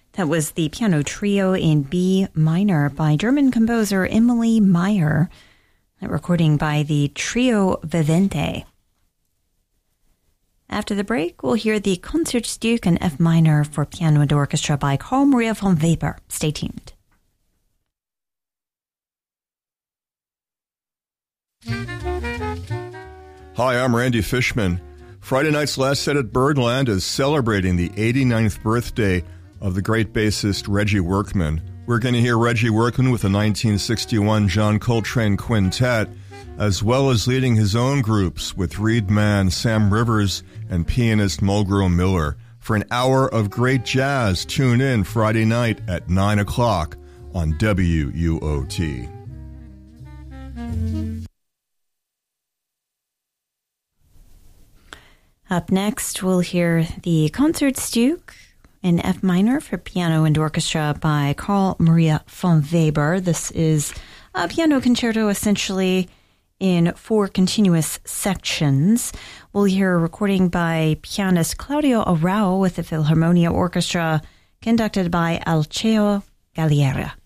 That was the piano trio in B minor by German composer Emily Meyer, that recording by the Trio Vivente. After the break, we'll hear the Concertstück in F minor for piano and orchestra by Carl Maria von Weber. Stay tuned. Hi, I'm Randy Fishman. Friday night's Last Set at Birdland is celebrating the 89th birthday of the great bassist Reggie Workman. We're going to hear Reggie Workman with the 1961 John Coltrane Quintet, as well as leading his own groups with reed man Sam Rivers and pianist Mulgrew Miller. For an hour of great jazz, tune in Friday night at 9 o'clock on WUOT. Up next, we'll hear the Concertstück in F minor for piano and orchestra by Carl Maria von Weber. This is a piano concerto essentially in 4 continuous sections. We'll hear a recording by pianist Claudio Arrau with the Philharmonia Orchestra, conducted by Alceo Galliera.